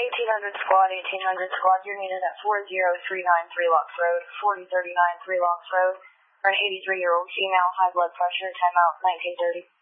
1800 squad, you're needed at 40393 Locks Road, 4039 3 Locks Road, for an 83-year-old female, high blood pressure, timeout 1930.